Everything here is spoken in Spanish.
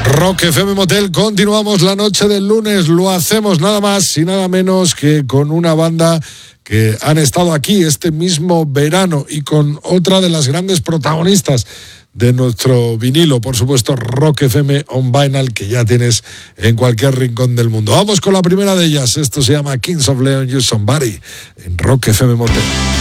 Rock FM Motel, continuamos la noche del lunes, lo hacemos nada más y nada menos que con una banda que han estado aquí este mismo verano y con otra de las grandes protagonistas de nuestro vinilo, por supuesto, Rock FM on Vinyl, que ya tienes en cualquier rincón del mundo. Vamos con la primera de ellas, esto se llama Kings of Leon, You Somebody, en Rock FM Motel.